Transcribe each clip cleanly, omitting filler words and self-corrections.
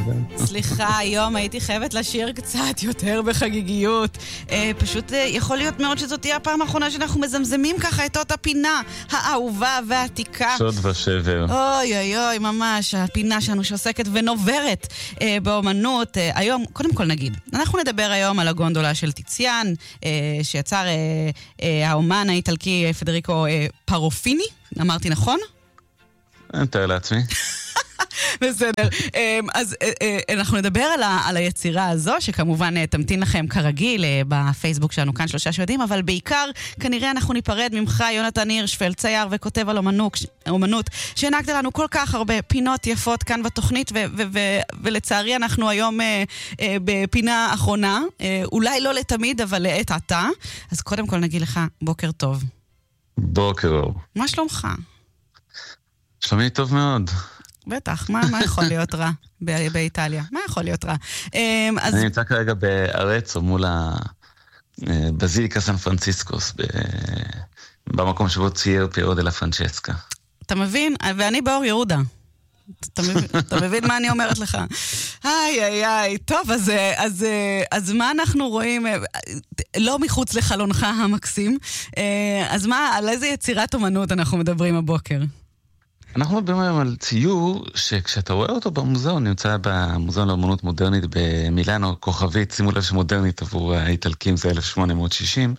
סליחה, היום הייתי חייבת לשיר קצת יותר בחגיגיות. פשוט יכול להיות מאוד שזאת תהיה הפעם האחרונה שאנחנו מזמזמים ככה את אותה פינה האהובה והעתיקה. שוד ושבר. אוי אוי אוי, ממש, הפינה שלנו שעוסקת ונוברת באומנות. היום, קודם כל נגיד, אנחנו נדבר היום על הגונדולה של טיציאן, שיצר האומן האיטלקי פדריקו פרופיני, אמרתי נכון? אני מתאר לעצמי. בסדר. אז אנחנו נדבר על היצירה הזו, שכמובן תמתין לכם כרגיל בפייסבוק שלנו כאן שלושה שיודעים, אבל בעיקר כנראה אנחנו ניפרד ממך, יונתן הירשפלד, צייר וכותב על אומנות, שהענקת לנו כל כך הרבה פינות יפות כאן בתוכנית, ולצערי אנחנו היום בפינה אחרונה, אולי לא לתמיד, אבל לעת עתה. אז קודם כל נגיד לך, בוקר טוב. בוקר אור. מה שלומך? שלומי טוב מאוד. בטח, מה יכול להיות רע באיטליה? מה יכול להיות רע? אני נמצא כרגע בארצו מול הבזיליקה סן פרנציסקוס, במקום שבו צייר פירו דה לה פרנצ'סקה. אתה מבין? ואני באור יהודה. אתה מבין מה אני אומרת לך? איי, איי, איי. טוב, אז מה אנחנו רואים? לא מחוץ לחלונך המקסים. אז מה, על איזה יצירת אומנות אנחנו מדברים הבוקר? אנחנו מדברים היום על ציור שכשאתה רואה אותו במוזיאון, נמצא במוזיאון לאמנות מודרנית במילאנו, כוכבית, שימו לב שמודרנית עבור האיטלקים זה 1860,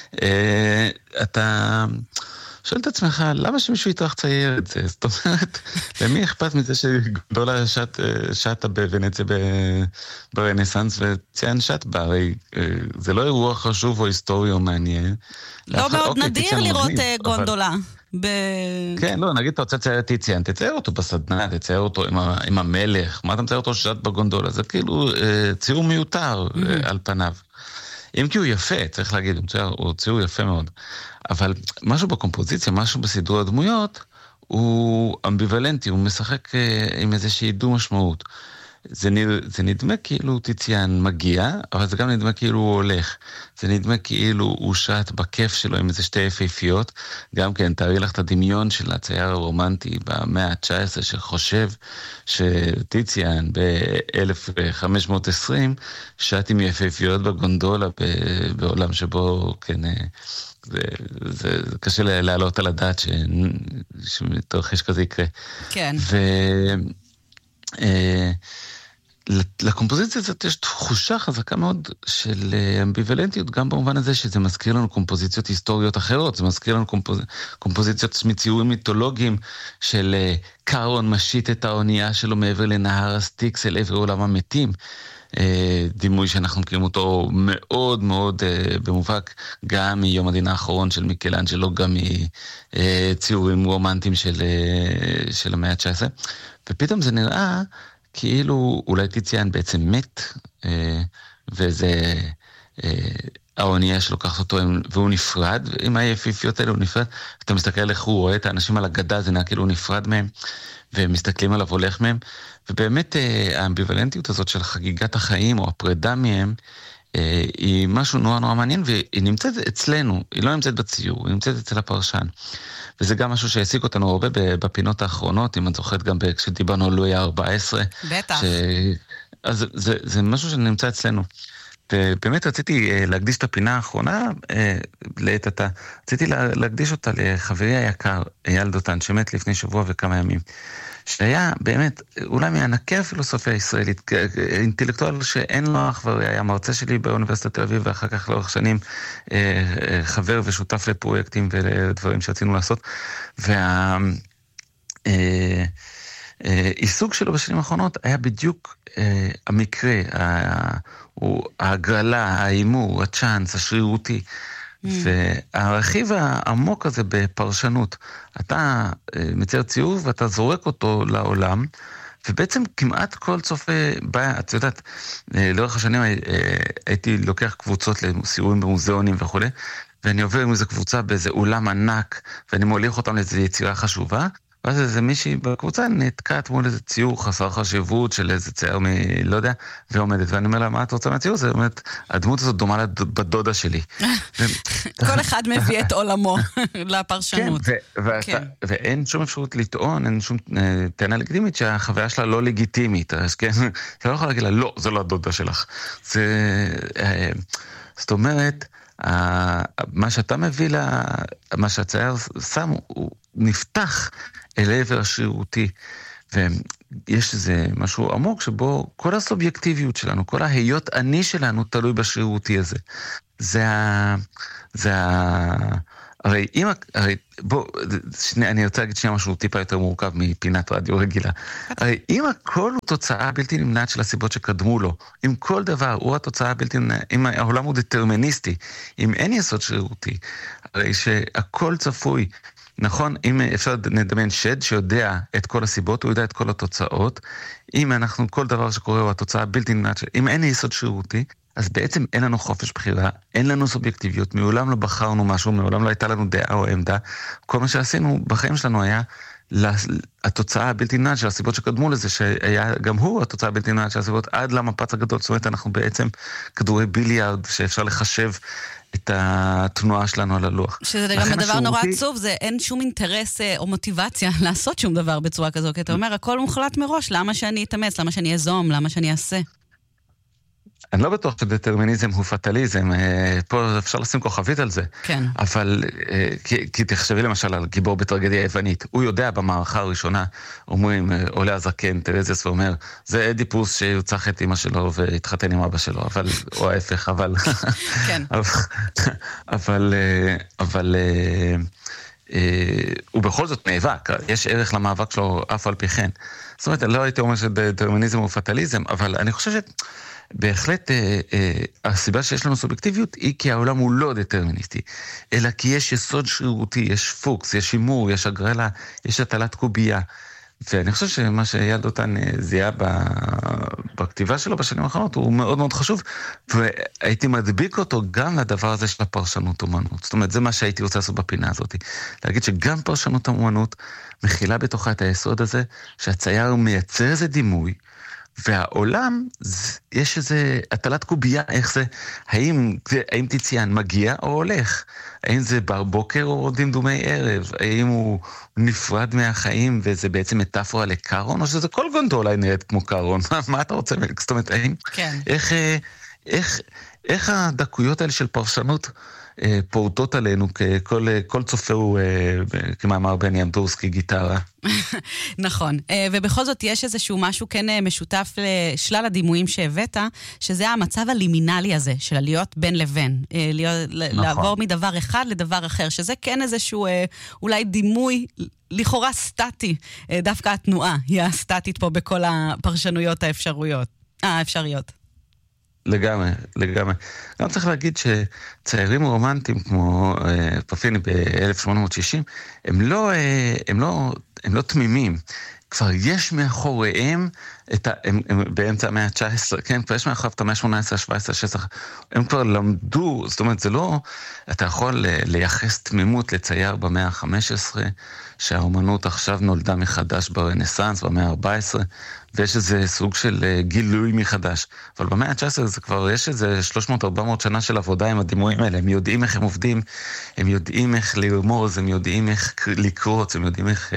אתה שואל את עצמך, למה שמישהו יטרח צייר את זה? זאת אומרת, למי אכפת מזה שגונדולה שטה בוונציה ברנסנס וציין שט בה? הרי זה לא אירוע חשוב או היסטורי או מעניין. לא מאוד נדיר לראות גונדולה. כן, לא, נגיד אתה רוצה לצייר את טיציאן, תצייר אותו בסדנה, תצייר אותו עם המלך, מה אתה מצייר אותו שט בגונדולה? זה כאילו ציור מיותר על פניו. אם כי הוא יפה, צריך להגיד, הוא ציור יפה מאוד. אבל משהו בקומפוזיציה, משהו בסדרו הדמויות, הוא אמביוולנטי, הוא משחק עם איזושהי דו-משמעות. זה נדמה כאילו טיציאן מגיע, אבל זה גם נדמה כאילו הוא הולך. זה נדמה כאילו הוא שט בכיף שלו עם איזה שתי יפהפיות. גם כן, תארי לך את הדמיון של הצייר הרומנטי במאה ה-19, שחושב שטיציאן ב-1520 שט עם יפהפיות בגונדולה בעולם שבו, כן, זה קשה להעלות על הדעת שמתרחש כזה יקרה. כן. לקומפוזיציה הזאת יש תחושה חזקה מאוד של אמביוולנטיות, גם במובן הזה שזה מזכיר לנו קומפוזיציות היסטוריות אחרות, זה מזכיר לנו קומפוזיציות מציורים מיתולוגיים של קארון משיט את האונייה שלו מעבר לנהר הסטיקס אל עבר עולם המתים, דימוי שאנחנו מכירים אותו מאוד מאוד במובהק גם מיום הדין האחרון של מיקלאנג'לו, גם מציורים רומנטיים של המאה ה-19, ופתאום זה נראה כאילו אולי טיציאן בעצם מת, וזה האונייה שלוקחת אותו, והוא נפרד, עם היפיפיות האלה הוא נפרד, אתה מסתכל איך הוא רואה את האנשים על הגדה, זה נראה כאילו הוא נפרד מהם, ומסתכלים עליו הולך מהם, ובאמת האמביוולנטיות הזאת של חגיגת החיים, או הפרידה מהם, היא משהו נורא נורא מעניין, והיא נמצאת אצלנו, היא לא נמצאת בציור, היא נמצאת אצל הפרשן. וזה גם משהו שהעסיק אותנו הרבה בפינות האחרונות, אם את זוכרת גם כשדיברנו על לואי ה-14. בטח. אז זה משהו שנמצא אצלנו. ובאמת רציתי להקדיש את הפינה האחרונה לעת עתה. רציתי להקדיש אותה לחברי היקר, אייל דותן, שמת לפני שבוע וכמה ימים. שהיה באמת, אולי מענקי הפילוסופיה הישראלית, אינטלקטואל שאין לו אח ורע, היה מרצה שלי באוניברסיטת תל אביב, ואחר כך לאורך שנים חבר ושותף לפרויקטים ולדברים שרצינו לעשות, העיסוק שלו בשנים האחרונות היה בדיוק המקרה, ההגרלה, האימור, הצ'אנס, השרירותי, והרכיב העמוק הזה בפרשנות, אתה מצייר ציור ואתה זורק אותו לעולם, ובעצם כמעט כל צופה בא, את יודעת, לאורך השנים הייתי לוקח קבוצות לסיורים במוזיאונים וכו', ואני עובר עם איזו קבוצה באיזה אולם ענק, ואני מוליך אותם לאיזו יצירה חשובה, ואז איזה מישהי בקבוצה נתקעת מול איזה ציור חסר חשיבות של איזה צייר לא יודע, ועומדת, ואני אומר לה, מה את רוצה מהציור? זה אומרת, הדמות הזאת דומה בדודה שלי. כל אחד מביא את עולמו לפרשנות. כן, ואין שום אפשרות לטעון, אין שום טענה לגיטימית שהחוויה שלה לא לגיטימית, אז כן, אתה לא יכול להגיד לה, לא, זה לא הדודה שלך. זאת אומרת, מה שאתה מביא לה, מה שהצייר שם, הוא נפתח אל עבר השרירותי, ויש איזה משהו עמוק שבו כל הסובייקטיביות שלנו, כל ההיות אני שלנו תלוי בשרירותי הזה. הרי בוא, אני רוצה להגיד שנייה משהו טיפה יותר מורכב מפינת רדיו רגילה. הרי אם הכל הוא תוצאה בלתי נמנעת של הסיבות שקדמו לו, אם כל דבר הוא התוצאה בלתי נמנעת, אם העולם הוא דטרמיניסטי, אם אין יסוד שרירותי, הרי שהכל צפוי, נכון? אם אפשר נדמיין שד שיודע את כל הסיבות, הוא יודע את כל התוצאות, אם אנחנו, כל דבר שקורה הוא התוצאה בלתי נמנעת, אם אין יסוד שרירותי, אז בעצם אין לנו חופש בחירה, אין לנו סובייקטיביות, מעולם לא בחרנו משהו, מעולם לא הייתה לנו דעה או עמדה, כל מה שעשינו בחיים שלנו היה התוצאה הבלתי נמנעת של הסיבות שקדמו לזה, שהיה גם הוא התוצאה הבלתי נמנעת של הסיבות עד למפץ הגדול, זאת אומרת אנחנו בעצם כדורי ביליארד שאפשר לחשב את התנועה שלנו על הלוח. שזה גם הדבר נורא עצוב, זה אין שום אינטרס או מוטיבציה לעשות שום דבר בצורה כזו, כי אתה אומר, הכל מוחלט מראש, למה שאני אתאמץ, למה שאני אזום, למה שאני אעשה? אני לא בטוח שדטרמיניזם הוא פטליזם, פה אפשר לשים כוכבית על זה. כן. אבל, כי תחשבי למשל על גיבור בטרגדיה היוונית, הוא יודע במערכה הראשונה, אומרים, עולה הזקן, טרזיאס ואומר, זה אדיפוס שיוצח את אמא שלו והתחתן עם אבא שלו, אבל, או ההפך, אבל... כן. אבל הוא בכל זאת נאבק, יש ערך למאבק שלו אף על פי כן. זאת אומרת, לא הייתי אומר שדטרמיניזם הוא פטליזם, אבל אני חושב בהחלט הסיבה שיש לנו סובייקטיביות היא כי העולם הוא לא דטרמיניסטי, אלא כי יש יסוד שרירותי, יש פוקס, יש שימור, יש הגרלה, יש הטלת קובייה. ואני חושב שמה שאייל דותן זיהה בכתיבה שלו בשנים האחרונות הוא מאוד מאוד חשוב, והייתי מדביק אותו גם לדבר הזה של הפרשנות אומנות. זאת אומרת, זה מה שהייתי רוצה לעשות בפינה הזאת. להגיד שגם פרשנות אומנות מכילה בתוכה את היסוד הזה, שהצייר מייצר איזה דימוי, והעולם, יש איזה הטלת קובייה, איך זה, האם תציין מגיע או הולך? האם זה בבוקר או דמדומי ערב? האם הוא נפרד מהחיים וזה בעצם מטאפורה לקרון? או שזה כל גונדולה נראית כמו קרון? מה אתה רוצה? זאת אומרת, האם? כן. איך הדקויות האלה של פרשנות פורטות עלינו, כל צופה הוא, כמאמר בני אמדורסקי, גיטרה. נכון, ובכל זאת יש איזשהו משהו כן משותף לשלל הדימויים שהבאת, שזה המצב הלימינלי הזה, של להיות בין לבין, לעבור מדבר אחד לדבר אחר, שזה כן איזשהו אולי דימוי לכאורה סטטי, דווקא התנועה היא הסטטית פה בכל הפרשנויות האפשריות. לגמרי. גם צריך להגיד שציירים רומנטיים כמו פפיני ב-1860, הם לא תמימים. כבר יש מאחוריהם הם באמצע המאה ה-19, כן, כבר יש מאחוריו את המאה ה-18, ה-17, ה-16, הם כבר למדו, זאת אומרת, זה לא, אתה יכול לייחס תמימות לצייר במאה ה-15, שהאומנות עכשיו נולדה מחדש ברנסנס, במאה ה-14, ויש איזה סוג של גילוי מחדש. אבל במאה ה-19 זה כבר, יש איזה 300-400 שנה של עבודה עם הדימויים האלה, הם יודעים איך הם עובדים, הם יודעים איך לרמוז, הם יודעים איך לקרוץ, הם יודעים איך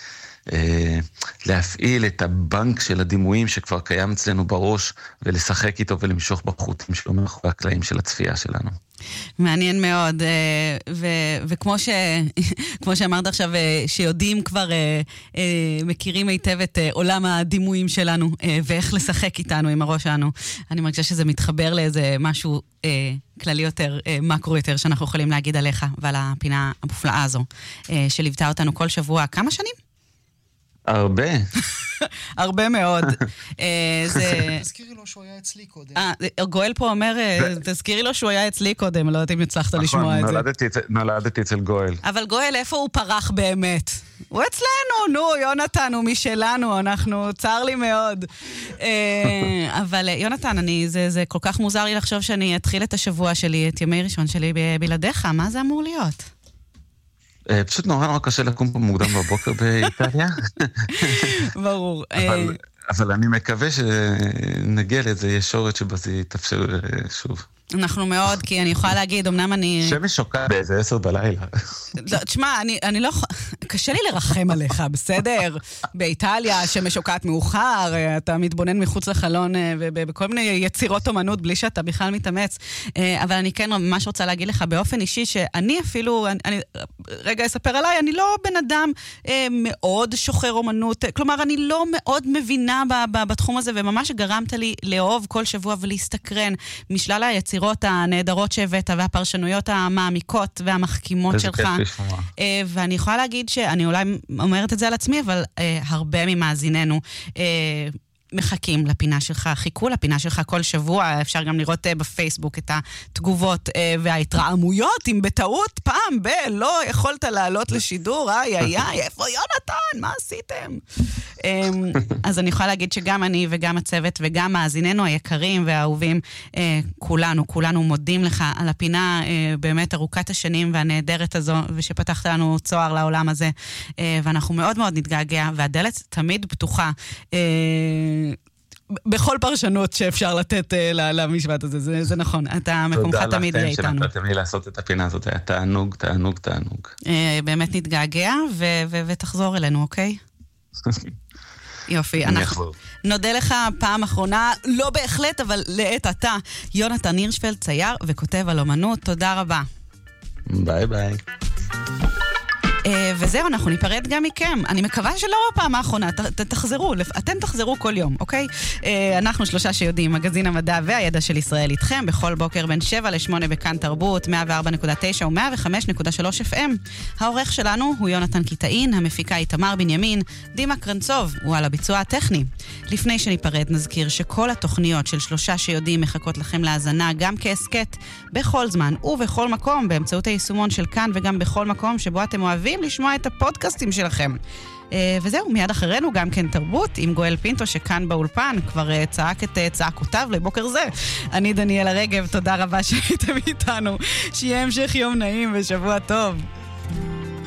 להפעיל את הבנק של הדימויים שכבר קיים אצלנו בראש, ולשחק איתו ולמשוך בחוטים שלו מאחורי הקלעים של הצפייה שלנו. מעניין מאוד, וכמו שאמרת עכשיו, שיודעים כבר, מכירים היטב את עולם הדימויים שלנו, ואיך לשחק איתנו עם הראש שלנו. אני מרגישה שזה מתחבר לאיזה משהו כללי יותר, מקרו יותר, שאנחנו יכולים להגיד עליך, ועל הפינה המופלאה הזו, שליוותה אותנו כל שבוע. כמה שנים? הרבה. הרבה מאוד. תזכירי לו שהוא היה אצלי קודם. גואל פה אומר, תזכירי לו שהוא היה אצלי קודם, לא יודעת אם הצלחת לשמוע את זה. נולדתי אצל גואל. אבל גואל, איפה הוא פרח באמת? הוא אצלנו, יונתן הוא משלנו, צער לי מאוד. אבל יונתן, זה כל כך מוזר לי לחשוב שאני אתחיל את השבוע שלי, את ימי ראשון שלי בלעדיך, מה זה אמור להיות? פשוט נורא קשה לקום פה מוקדם בבוקר באיטליה. ברור. אבל אני מקווה שנגיע לאיזה ישורת שבה זה יתאפשר שוב. אנחנו מאוד, כי אני יכולה להגיד, אמנם אני... שמש שוקעת באיזה 10 בלילה. תשמע, אני לא... קשה לי לרחם עליך, בסדר? באיטליה, שמש שוקעת מאוחר, אתה מתבונן מחוץ לחלון בכל מיני יצירות אומנות, בלי שאתה בכלל מתאמץ. אבל אני כן ממש רוצה להגיד לך באופן אישי, שאני אפילו, רגע אספר עליי, אני לא בן אדם מאוד שוחר אומנות, כלומר, אני לא מאוד מבינה בתחום הזה, וממש גרמת לי לאהוב כל שבוע ולהסתקרן משלל היצירות הנהדרות שהבאת, והפרשנויות המעמיקות והמחכימות שלך. ואני יכולה להגיד שאני אולי אומרת את זה על עצמי, אבל הרבה ממאזיננו מחכים לפינה שלך, חיכו לפינה שלך כל שבוע, אפשר גם לראות בפייסבוק את התגובות וההתרעמויות, אם בטעות פעם לא יכולת לעלות לשידור, איפה יונתן? מה עשיתם? אז אני יכולה להגיד שגם אני וגם הצוות וגם מאזיננו היקרים והאהובים, כולנו מודים לך על הפינה באמת ארוכת השנים והנהדרת הזו, ושפתחת לנו צוהר לעולם הזה, ואנחנו מאוד מאוד נתגעגע, והדלת תמיד פתוחה, בכל פרשנות שאפשר לתת למשפט הזה, זה נכון, אתה מקומך תמיד יהיה איתנו. תודה לכם שנתתם לי לעשות את הפינה הזאת, היה תענוג. באמת נתגעגע, ותחזור אלינו, אוקיי? יופי, אנחנו נודה לך פעם אחרונה, לא בהחלט, אבל לעת עתה, יונתן הירשפלד, צייר וכותב על אומנות, תודה רבה. ביי ביי. וזהו, אנחנו ניפרד גם מכם. אני מקווה שלא בפעם האחרונה, תחזרו, אתם תחזרו כל יום, אוקיי? אנחנו 3 שיודעים, מגזין המדע והידע של ישראל איתכם, בכל בוקר בין 7 ל-8 בכאן תרבות, 104.9 ו-105.3 FM. העורך שלנו הוא יונתן קיטאין, המפיקה איתמר בנימין, דימה קרנצוב, הוא על הביצוע הטכני. לפני שניפרד נזכיר שכל התוכניות של 3 שיודעים מחכות לכם להאזנה, גם כעסקט, בכל זמן ובכל מקום, באמצעות היישומון של כאן וגם בכל מקום שבו אתם אוהבים לשמוע את הפודקאסטים שלכם. וזהו, מיד אחרינו גם כן תרבות עם גואל פינטו שכאן באולפן כבר צעק את צעקותיו לבוקר זה. אני דניאלה רגב, תודה רבה שהייתם איתנו, שיהיה המשך יום נעים ושבוע טוב.